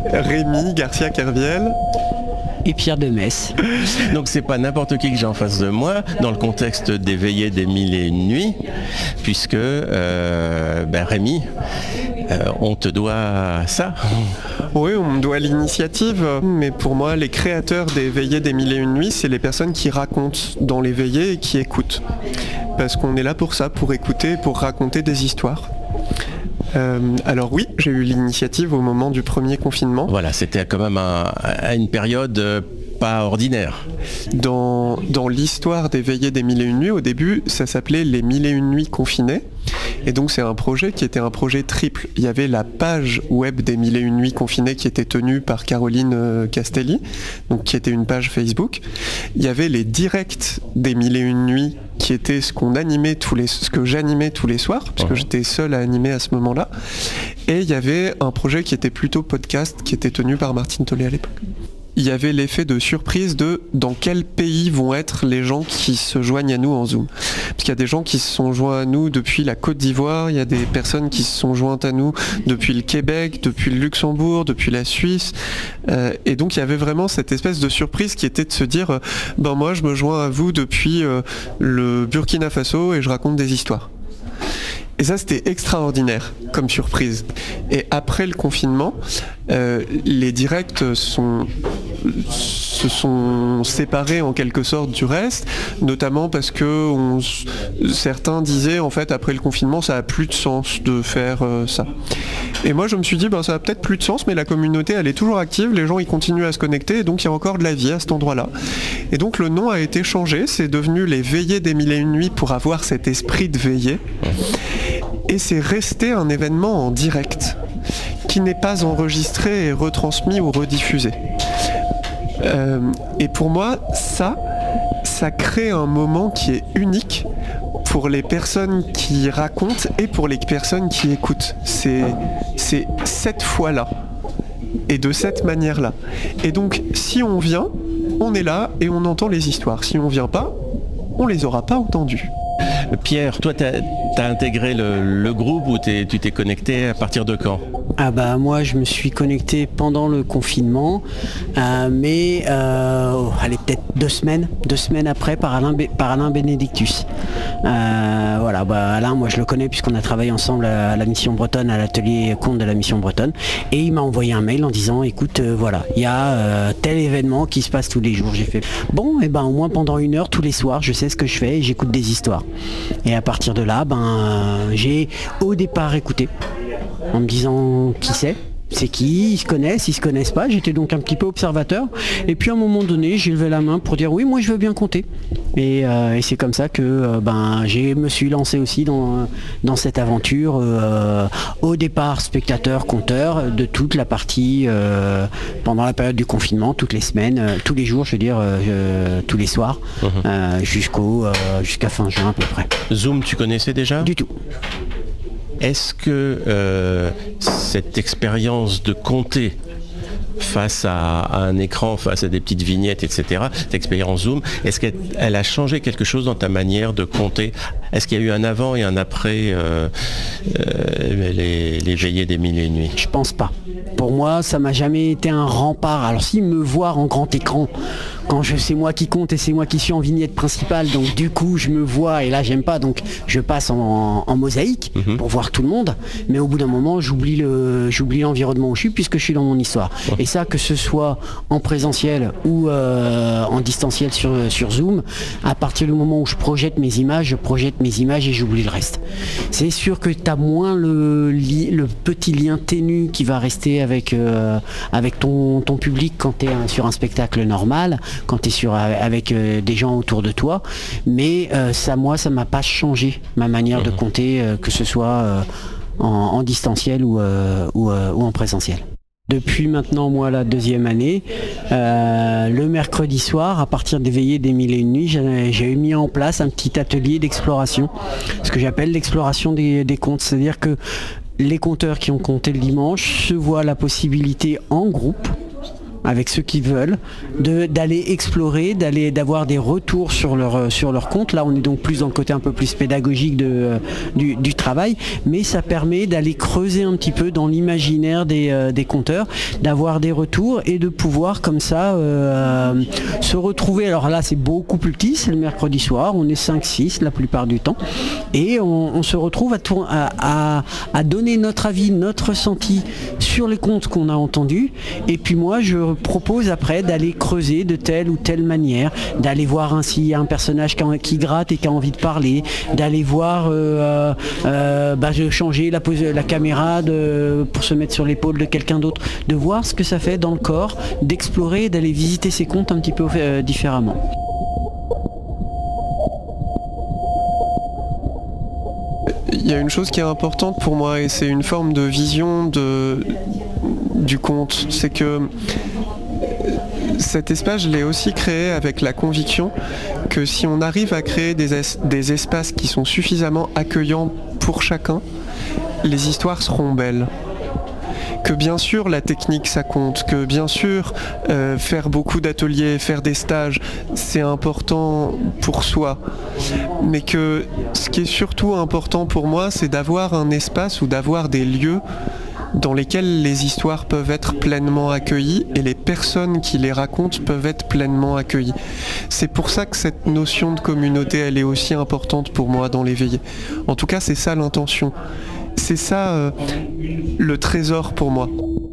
Rémi Garcia-Kerviel. Et Pierre de Metz. Donc c'est pas n'importe qui que j'ai en face de moi, dans le contexte des veillées des mille et une nuits, puisque Rémi, on te doit ça. Oui, on me doit l'initiative, mais pour moi, les créateurs des veillées des mille et une nuits, c'est les personnes qui racontent dans les veillées et qui écoutent. Parce qu'on est là pour ça, pour écouter, pour raconter des histoires. Alors oui, j'ai eu l'initiative au moment du premier confinement. Voilà, c'était quand même à une période pas ordinaire. Dans l'histoire des veillées des mille et une nuits, au début, ça s'appelait les mille et une nuits confinées. Et donc c'est un projet qui était un projet triple. Il y avait la page web des mille et une nuits confinées qui était tenue par Caroline Castelli, donc qui était une page Facebook. Il y avait les directs des mille et une nuits qui était ce que j'animais tous les soirs, puisque j'étais seul à animer à ce moment-là. Et il y avait un projet qui était plutôt podcast, qui était tenu par Martine Tollet à l'époque. Il y avait l'effet de surprise de dans quel pays vont être les gens qui se joignent à nous en Zoom. Parce qu'il y a des gens qui se sont joints à nous depuis la Côte d'Ivoire, il y a des personnes qui se sont jointes à nous depuis le Québec, depuis le Luxembourg, depuis la Suisse. Et donc il y avait vraiment cette espèce de surprise qui était de se dire moi je me joins à vous depuis le Burkina Faso et je raconte des histoires. Et ça, c'était extraordinaire comme surprise. Et après le confinement, les directs se sont séparés en quelque sorte du reste, notamment parce que certains disaient en fait après le confinement ça a plus de sens de faire ça. Et moi je me suis dit ça a peut-être plus de sens, mais la communauté elle est toujours active, les gens ils continuent à se connecter et donc il y a encore de la vie à cet endroit-là. Et donc le nom a été changé, c'est devenu les veillées des mille et une nuits pour avoir cet esprit de veillée. Et c'est resté un événement en direct qui n'est pas enregistré et retransmis ou rediffusé. Et pour moi, ça crée un moment qui est unique pour les personnes qui racontent et pour les personnes qui écoutent. C'est cette fois-là et de cette manière-là. Et donc, si on vient, on est là et on entend les histoires. Si on vient pas, on les aura pas entendues. Pierre, toi, tu as intégré le groupe ou tu t'es connecté à partir de quand ? Moi je me suis connecté pendant le confinement, mais peut-être 2 semaines après par Alain Bénédictus. Alain, moi je le connais puisqu'on a travaillé ensemble à la Mission Bretonne, à l'atelier conte de la Mission Bretonne, et il m'a envoyé un mail en disant écoute, il y a tel événement qui se passe tous les jours. J'ai fait au moins pendant 1 heure tous les soirs, je sais ce que je fais et j'écoute des histoires. Et à partir de là, j'ai au départ écouté en me disant qui c'est qui, ils se connaissent pas, j'étais donc un petit peu observateur, et puis à un moment donné j'ai levé la main pour dire oui, moi je veux bien compter, et c'est comme ça que je me suis lancé aussi dans cette aventure, au départ spectateur, compteur de toute la partie pendant la période du confinement, toutes les semaines, tous les jours, tous les soirs, jusqu'à fin juin à peu près. Zoom, tu connaissais déjà ? Du tout. Est-ce que cette expérience de compter face à un écran, face à des petites vignettes, etc., cette expérience Zoom, est-ce qu'elle a changé quelque chose dans ta manière de compter ? Est-ce qu'il y a eu un avant et un après les veillées des mille et une nuits ? Je pense pas. Pour moi, ça m'a jamais été un rempart. Alors si me voir en grand écran, quand c'est moi qui compte et c'est moi qui suis en vignette principale, donc du coup je me vois et là j'aime pas, donc je passe en mosaïque pour voir tout le monde, mais au bout d'un moment j'oublie l'environnement où je suis puisque je suis dans mon histoire. Et ça, que ce soit en présentiel ou en distanciel sur Zoom, à partir du moment où je projette mes images et j'oublie le reste. C'est sûr que tu as moins le petit lien ténu qui va rester avec ton public quand tu es sur un spectacle normal, quand tu es avec des gens autour de toi, mais ça m'a pas changé ma manière de compter, que ce soit en distanciel ou en présentiel. Depuis maintenant, moi, la 2e année, le mercredi soir, à partir des veillées des mille et une nuits, j'ai mis en place un petit atelier d'exploration, ce que j'appelle l'exploration des contes. C'est-à-dire que les conteurs qui ont compté le dimanche se voient la possibilité en groupe, avec ceux qui veulent, d'aller explorer, d'avoir des retours sur leur compte. Là, on est donc plus dans le côté un peu plus pédagogique du travail, mais ça permet d'aller creuser un petit peu dans l'imaginaire des conteurs, d'avoir des retours et de pouvoir comme ça se retrouver. Alors là c'est beaucoup plus petit, c'est le mercredi soir, on est 5-6 la plupart du temps, et on se retrouve à donner notre avis, notre ressenti sur les contes qu'on a entendus, et puis moi je propose après d'aller creuser de telle ou telle manière, d'aller voir s'il y a un personnage qui gratte et qui a envie de parler, d'aller voir de changer la caméra pour se mettre sur l'épaule de quelqu'un d'autre, de voir ce que ça fait dans le corps, d'explorer, d'aller visiter ces contes un petit peu différemment. Il y a une chose qui est importante pour moi, et c'est une forme de vision du conte, c'est que cet espace, je l'ai aussi créé avec la conviction que si on arrive à créer des espaces qui sont suffisamment accueillants pour chacun, les histoires seront belles. Que bien sûr la technique ça compte, que bien sûr faire beaucoup d'ateliers, faire des stages, c'est important pour soi. Mais que ce qui est surtout important pour moi, c'est d'avoir un espace ou d'avoir des lieux dans lesquels les histoires peuvent être pleinement accueillies et les personnes qui les racontent peuvent être pleinement accueillies. C'est pour ça que cette notion de communauté, elle est aussi importante pour moi dans les veillées. En tout cas, c'est ça l'intention. C'est ça le trésor pour moi.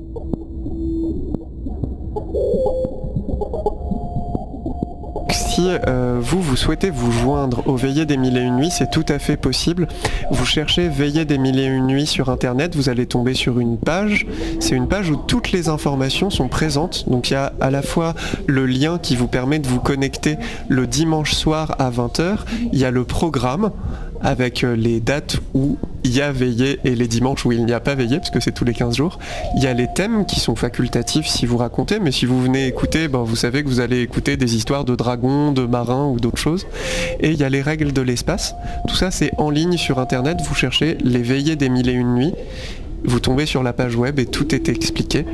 Si vous souhaitez vous joindre aux Veillées des Mille et Une Nuits, c'est tout à fait possible. Vous cherchez Veillées des Mille et Une Nuits sur internet, vous allez tomber sur une page. C'est une page où toutes les informations sont présentes. Donc il y a à la fois le lien qui vous permet de vous connecter le dimanche soir à 20h. Il y a le programme avec les dates où il y a veillé et les dimanches où il n'y a pas veillé, parce que c'est tous les 15 jours. Il y a les thèmes qui sont facultatifs si vous racontez, mais si vous venez écouter, vous savez que vous allez écouter des histoires de dragons, de marins ou d'autres choses. Et il y a les règles de l'espace. Tout ça, c'est en ligne sur internet. Vous cherchez les Veillées des Mille et Une Nuits. Vous tombez sur la page web et tout est expliqué.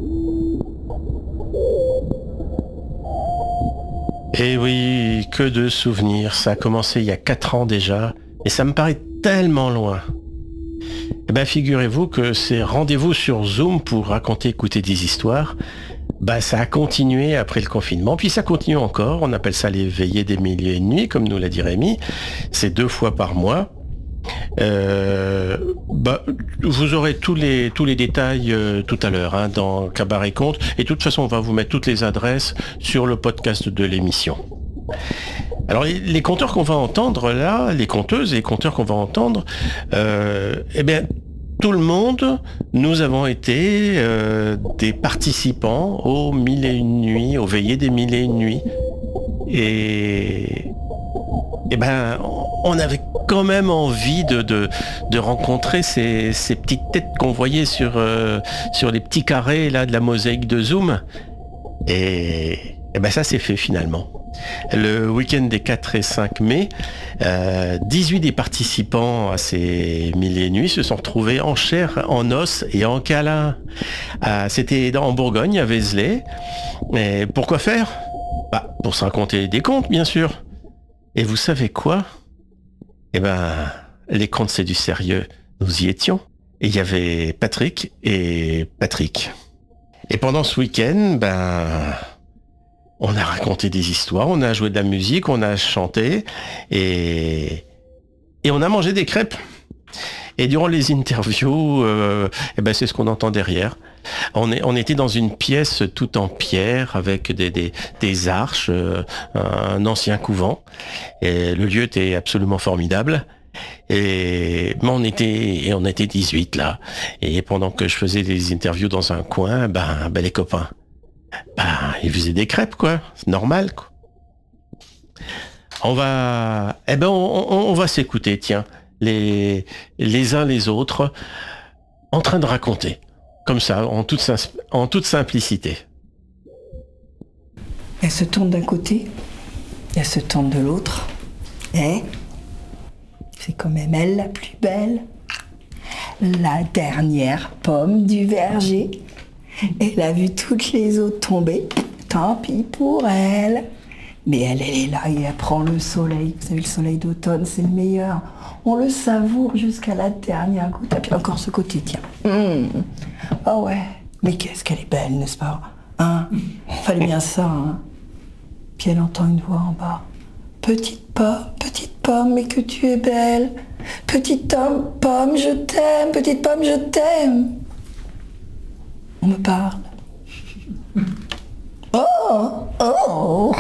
Et oui, que de souvenirs. Ça a commencé il y a 4 ans déjà. Et ça me paraît tellement loin. Eh bien, figurez-vous que ces rendez-vous sur Zoom pour raconter, écouter des histoires, ça a continué après le confinement, puis ça continue encore. On appelle ça les Veillées des Mille et Une Nuits, comme nous l'a dit Rémi. C'est 2 fois par mois. Vous aurez tous les détails tout à l'heure dans Cabaret Conte. Et de toute façon, on va vous mettre toutes les adresses sur le podcast de l'émission. Alors les conteurs qu'on va entendre là, les conteuses et les conteurs qu'on va entendre, tout le monde, nous avons été des participants aux Mille et Une Nuits, aux Veillées des Mille et Une Nuits. Et on avait quand même envie de rencontrer ces petites têtes qu'on voyait sur les petits carrés là de la mosaïque de Zoom. Et ça s'est fait finalement. Le week-end des 4 et 5 mai, 18 des participants à ces Mille et Une Nuits se sont retrouvés en chair, en os et en câlin. C'était en Bourgogne, à Vézelay. Et pourquoi faire ? Pour se raconter des contes, bien sûr. Et vous savez quoi ? Les contes, c'est du sérieux. Nous y étions. Et il y avait Patrick et Patrick. Et pendant ce week-end, on a raconté des histoires, on a joué de la musique, on a chanté et on a mangé des crêpes. Et durant les interviews, c'est ce qu'on entend derrière. On était dans une pièce toute en pierre avec des arches, un ancien couvent. Et le lieu était absolument formidable. On était 18 là. Et pendant que je faisais des interviews dans un coin, les copains, ils faisaient des crêpes, quoi. C'est normal, quoi. On va s'écouter, tiens, les uns les autres, en train de raconter, comme ça, en toute simplicité. Elle se tourne d'un côté, elle se tourne de l'autre, et c'est quand même elle la plus belle, la dernière pomme du verger. Elle a vu toutes les autres tomber, tant pis pour elle. Mais elle est là et elle prend le soleil. Vous savez, le soleil d'automne, c'est le meilleur. On le savoure jusqu'à la dernière goutte. Et puis encore ce côté, tiens. Oh ouais. Mais qu'est-ce qu'elle est belle, n'est-ce pas? Hein? Fallait bien ça, hein? Puis elle entend une voix en bas. Petite pomme, mais que tu es belle. Petite pomme, je t'aime. Petite pomme, je t'aime. On me parle. Oh.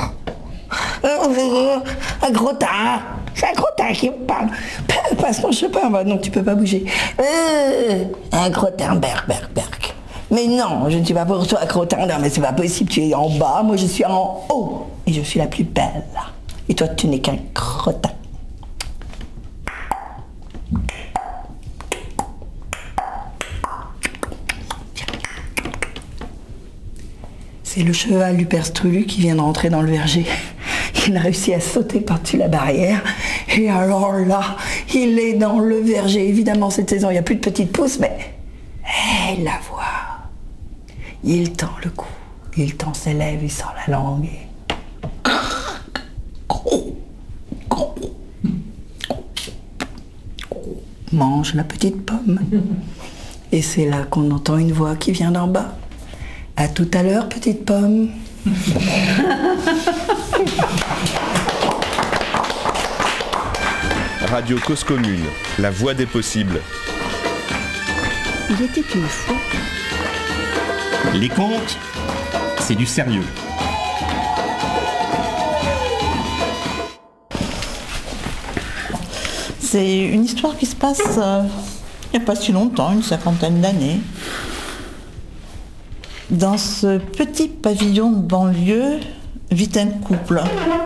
Un gros tas. C'est un gros tas qui me parle. Passe mon chemin, bah non, tu peux pas bouger. Un gros tas, berk. Mais non, je ne suis pas pour toi, crottin. Non, mais c'est pas possible, tu es en bas, moi je suis en haut. Et je suis la plus belle. Et toi, tu n'es qu'un crottin. C'est le cheval du père Strulu qui vient de rentrer dans le verger. Il a réussi à sauter par-dessus la barrière. Et alors là, il est dans le verger. Évidemment, cette saison, il n'y a plus de petites pousses, mais... Hey, la voix. Il tend le cou, il tend ses lèvres, il sort la langue et... Mange la petite pomme. Et c'est là qu'on entend une voix qui vient d'en bas. À tout à l'heure, petite pomme. Radio Cause Commune, la voix des possibles. Il était une fois. Les contes, c'est du sérieux. C'est une histoire qui se passe il n'y a pas si longtemps, une 50aine d'années. Dans ce petit pavillon de banlieue vit un couple,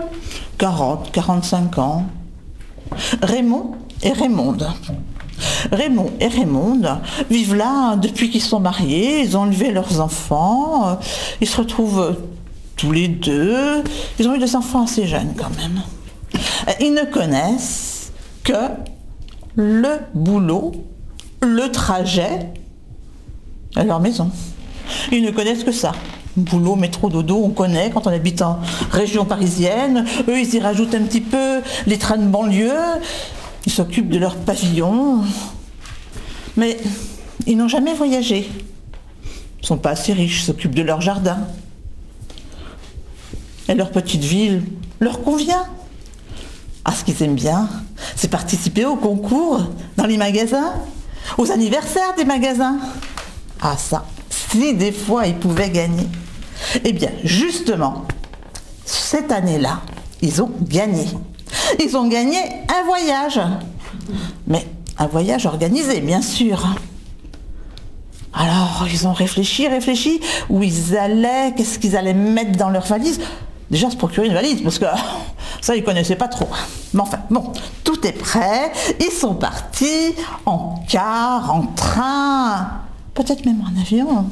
40-45 ans, Raymond et Raymonde. Raymond et Raymonde vivent là depuis qu'ils sont mariés, ils ont élevé leurs enfants, ils se retrouvent tous les deux, ils ont eu des enfants assez jeunes quand même. Ils ne connaissent que le boulot, le trajet à leur maison. Ils ne connaissent que ça. Boulot, métro, dodo, on connaît quand on habite en région parisienne. Eux, ils y rajoutent un petit peu les trains de banlieue. Ils s'occupent de leur pavillon. Mais ils n'ont jamais voyagé. Ils ne sont pas assez riches, ils s'occupent de leur jardin. Et leur petite ville leur convient. Ah, ce qu'ils aiment bien, c'est participer aux concours dans les magasins, aux anniversaires des magasins. Ah ça, si des fois ils pouvaient gagner. Eh bien, justement, cette année-là, ils ont gagné. Ils ont gagné un voyage. Mais un voyage organisé, bien sûr. Alors, ils ont réfléchi, où ils allaient, qu'est-ce qu'ils allaient mettre dans leur valise. Déjà, se procurer une valise, parce que ça, ils connaissaient pas trop. Mais enfin, bon, tout est prêt. Ils sont partis en car, en train, peut-être même en avion.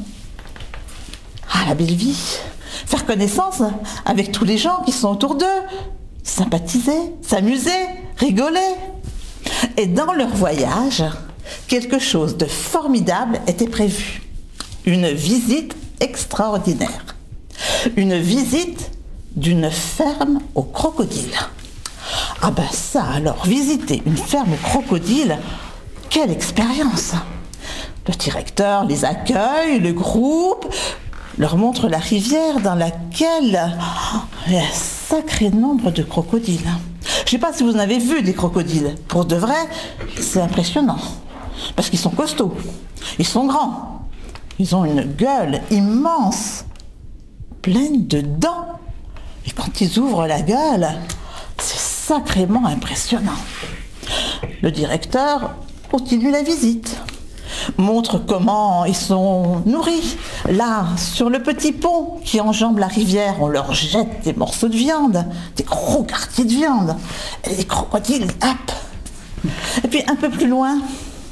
Ah, la belle vie. Faire connaissance avec tous les gens qui sont autour d'eux. Sympathiser, s'amuser, rigoler. Et dans leur voyage, quelque chose de formidable était prévu. Une visite extraordinaire. Une visite d'une ferme aux crocodiles. Ah ben ça alors, visiter une ferme aux crocodiles, quelle expérience! Le directeur les accueille, le groupe, leur montre la rivière dans laquelle il y a un sacré nombre de crocodiles. Je ne sais pas si vous en avez vu des crocodiles. Pour de vrai, c'est impressionnant. Parce qu'ils sont costauds, ils sont grands, ils ont une gueule immense, pleine de dents. Et quand ils ouvrent la gueule, c'est sacrément impressionnant. Le directeur continue la visite, montre comment ils sont nourris. Là, sur le petit pont qui enjambe la rivière, on leur jette des morceaux de viande, des gros quartiers de viande. Et les crocodiles, hop. Et puis un peu plus loin,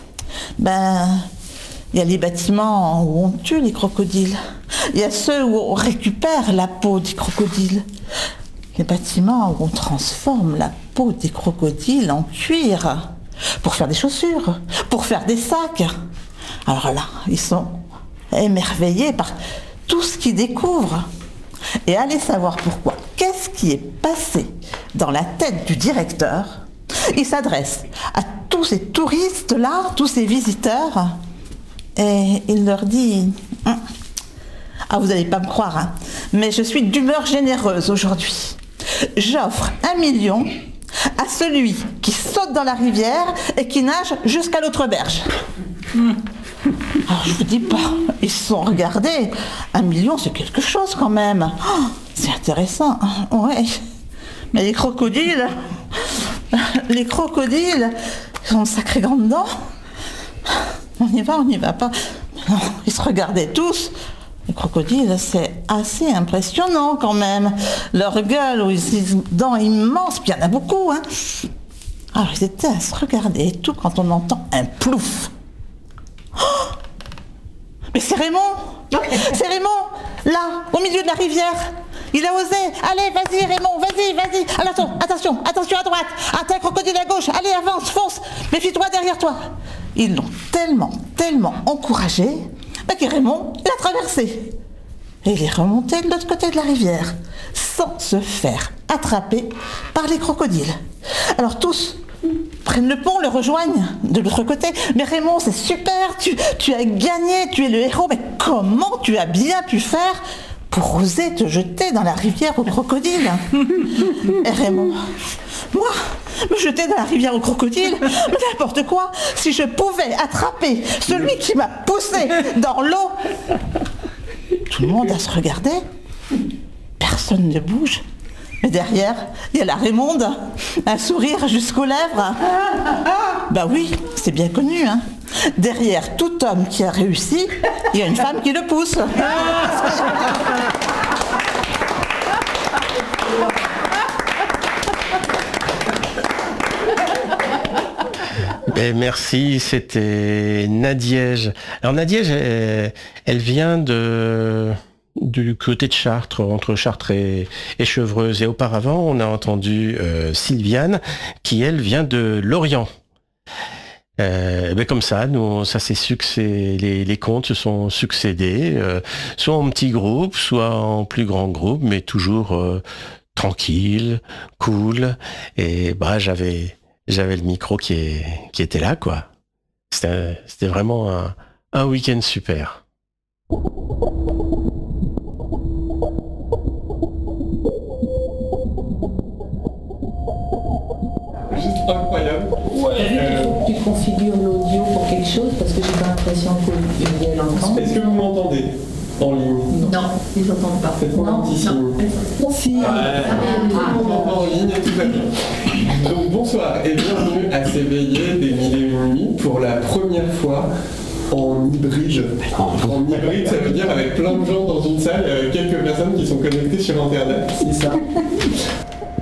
il y a les bâtiments où on tue les crocodiles. Il y a ceux où on récupère la peau des crocodiles. Les bâtiments où on transforme la peau des crocodiles en cuir pour faire des chaussures, pour faire des sacs. Alors là, ils sont émerveillés par tout ce qu'ils découvrent. Et allez savoir pourquoi. qu'est-ce qui est passé dans la tête du directeur? Il s'adresse à tous ces touristes-là, tous ces visiteurs, et il leur dit « Ah, vous n'allez pas me croire, hein, mais je suis d'humeur généreuse aujourd'hui. J'offre 1 million à celui qui saute dans la rivière et qui nage jusqu'à l'autre berge. » Alors je vous dis pas, ils se sont regardés. 1 million, c'est quelque chose quand même. Oh, c'est intéressant, ouais. Mais les crocodiles, ils ont de sacrées grandes dents. On y va pas. Non, ils se regardaient tous. Les crocodiles, c'est assez impressionnant quand même. Leur gueule, ou des dents immenses, puis il y en a beaucoup, hein. Alors ils étaient à se regarder et tout quand on entend un plouf. Oh, mais c'est Raymond! C'est Raymond! Là, au milieu de la rivière! Il a osé! Allez, vas-y Raymond, vas-y! Attention à droite! Ah, t'as un crocodile à gauche! Allez, avance, fonce! Méfie-toi derrière toi! Ils l'ont tellement encouragé que Raymond, il a traversé. Et il est remonté de l'autre côté de la rivière, sans se faire attraper par les crocodiles. Alors tous prennent le pont, le rejoignent de l'autre côté. Mais Raymond, c'est super, tu as gagné, tu es le héros, mais comment tu as bien pu faire pour oser te jeter dans la rivière aux crocodiles? Et Raymond, moi, me jeter dans la rivière aux crocodiles, mais n'importe quoi, si je pouvais attraper celui qui m'a poussé dans l'eau. Tout le monde a se regarder, personne ne bouge. Mais derrière, il y a la Raymonde, un sourire jusqu'aux lèvres. Bah oui, c'est bien connu, hein. Derrière tout homme qui a réussi, il y a une femme qui le pousse. Merci, c'était Nadiège. Alors Nadiège, elle vient du côté de Chartres, entre Chartres et Chevreuse. Et auparavant, on a entendu Sylviane, qui elle vient de Lorient. Comme ça, ça s'est les contes se sont succédés, soit en petits groupes, soit en plus grands groupes, mais toujours tranquille, cool. Et j'avais le micro qui était là, quoi. C'était vraiment un week-end super. Incroyable. Ouais. Il faut que tu configures l'audio pour quelque chose parce que j'ai pas l'impression qu'il y a l'entend. Est-ce que vous m'entendez en ligne? Non, ils n'entendent pas. Faites-moi un petit signe. Si. En ligne, tout va bien. Donc bonsoir et bienvenue à s'éveiller des 1001 nuits pour la première fois en hybride. En hybride, ça veut dire avec plein de gens dans une salle, quelques personnes qui sont connectées sur Internet. C'est ça.